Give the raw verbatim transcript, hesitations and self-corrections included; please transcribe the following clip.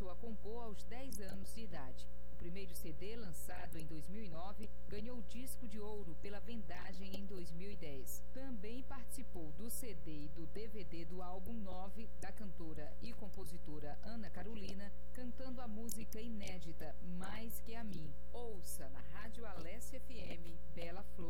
começou a compor aos dez anos de idade. O primeiro C D, lançado em dois mil e nove, ganhou o disco de ouro pela Vendagem em dois mil e dez. Também participou do C D e do D V D do álbum nove da cantora e compositora Ana Carolina, cantando a música inédita Mais Que a Mim. Ouça na Rádio Alessia F M, Bela Flor.